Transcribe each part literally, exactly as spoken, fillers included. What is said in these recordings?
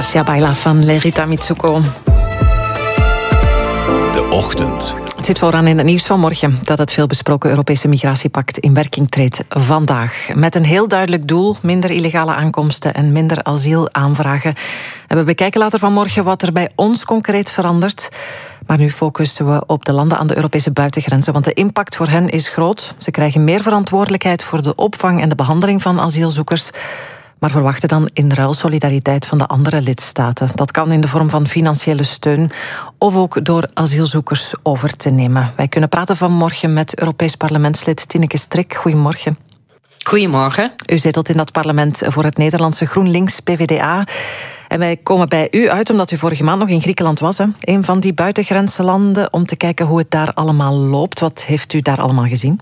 Marcia Baila van Lerita Mitsuko. De Ochtend. Het zit vooraan in het nieuws van morgen dat het veelbesproken Europese migratiepact in werking treedt vandaag. Met een heel duidelijk doel, minder illegale aankomsten en minder asielaanvragen. En we bekijken later vanmorgen wat er bij ons concreet verandert. Maar nu focussen we op de landen aan de Europese buitengrenzen, want de impact voor hen is groot. Ze krijgen meer verantwoordelijkheid voor de opvang en de behandeling van asielzoekers, maar verwachten dan in ruil solidariteit van de andere lidstaten. Dat kan in de vorm van financiële steun of ook door asielzoekers over te nemen. Wij kunnen praten vanmorgen met Europees parlementslid Tineke Strik. Goedemorgen. Goedemorgen. U zetelt in dat parlement voor het Nederlandse GroenLinks P V D A. En wij komen bij u uit omdat u vorige maand nog in Griekenland was. Hè? Een van die buitengrenslanden, om te kijken hoe het daar allemaal loopt. Wat heeft u daar allemaal gezien?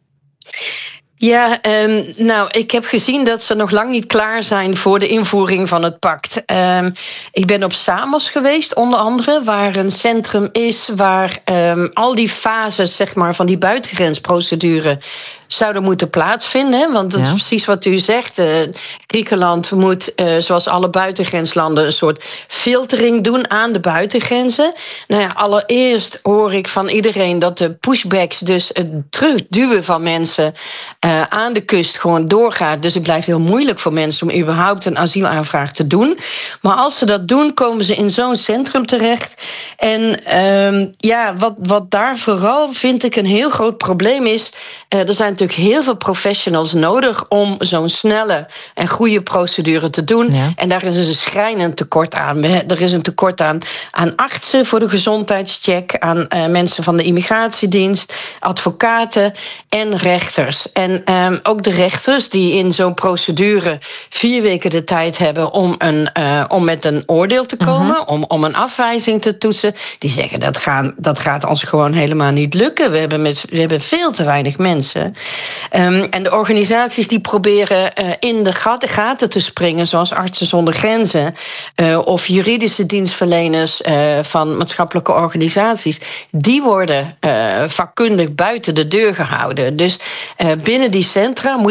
Ja, um, nou, ik heb gezien dat ze nog lang niet klaar zijn voor de invoering van het pact. Um, ik ben op Samos geweest, onder andere, waar een centrum is waar um, al die fases, zeg maar, van die buitengrensprocedure zouden moeten plaatsvinden. Hè? Want dat ja. is precies wat u zegt. Uh, Griekenland moet, uh, zoals alle buitengrenslanden, een soort filtering doen aan de buitengrenzen. Nou ja, allereerst hoor ik van iedereen dat de pushbacks, dus het terugduwen van mensen uh, aan de kust, gewoon doorgaat. Dus het blijft heel moeilijk voor mensen om überhaupt een asielaanvraag te doen. Maar als ze dat doen, komen ze in zo'n centrum terecht. En um, ja, wat, wat daar vooral, vind ik, een heel groot probleem is, Uh, er zijn natuurlijk heel veel professionals nodig om zo'n snelle en goede procedure te doen. Ja. En daar is een schrijnend tekort aan. Er is een tekort aan, aan artsen voor de gezondheidscheck, aan uh, mensen van de immigratiedienst, advocaten en rechters. En um, ook de rechters die in zo'n procedure vier weken de tijd hebben om, een, uh, om met een oordeel te komen, uh-huh. om, om een afwijzing te toetsen, die zeggen dat, gaan, dat gaat ons gewoon helemaal niet lukken. We hebben, met, we hebben veel te weinig mensen. Um, en de organisaties die proberen uh, in de gat, gaten te springen, zoals Artsen zonder Grenzen uh, of juridische dienstverleners uh, van maatschappelijke organisaties, die worden uh, vakkundig buiten de deur gehouden. Dus uh, binnen die centra moet